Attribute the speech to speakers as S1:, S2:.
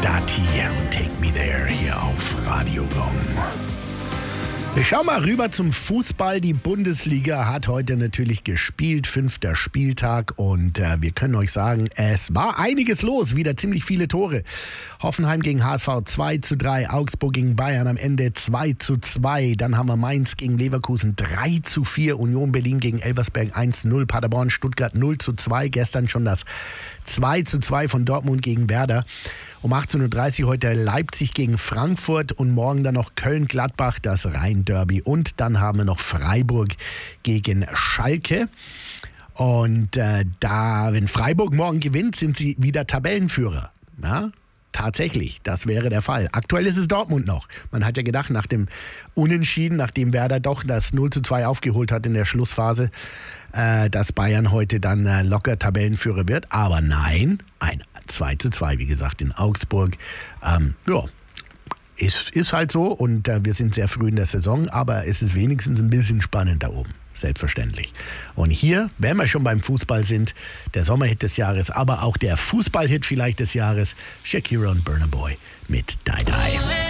S1: Dati und Take Me There hier auf Radio Gong. Wir schauen mal rüber zum Fußball. Die Bundesliga hat heute natürlich gespielt, 5. Spieltag und wir können euch sagen, es war einiges los, wieder ziemlich viele Tore. Hoffenheim gegen HSV 2:3, Augsburg gegen Bayern am Ende 2:2, dann haben wir Mainz gegen Leverkusen 3:4, Union Berlin gegen Elversberg 1:0, Paderborn Stuttgart 0:2, gestern schon das 2:2 von Dortmund gegen Werder. Um 18:30 Uhr heute Leipzig gegen Frankfurt und morgen dann noch Köln-Gladbach, das Rhein-Derby. Und dann haben wir noch Freiburg gegen Schalke. Und wenn Freiburg morgen gewinnt, sind sie wieder Tabellenführer. Ja, tatsächlich, das wäre der Fall. Aktuell ist es Dortmund noch. Man hat ja gedacht, nach dem Unentschieden, nachdem Werder doch das 0:2 aufgeholt hat in der Schlussphase, dass Bayern heute dann locker Tabellenführer wird. Aber nein, ein 2:2, wie gesagt, in Augsburg. Ist halt so und wir sind sehr früh in der Saison, aber es ist wenigstens ein bisschen spannend da oben. Selbstverständlich. Und hier, wenn wir schon beim Fußball sind, der Sommerhit des Jahres, aber auch der Fußballhit vielleicht des Jahres, Shakira und Burna Boy mit Die Die.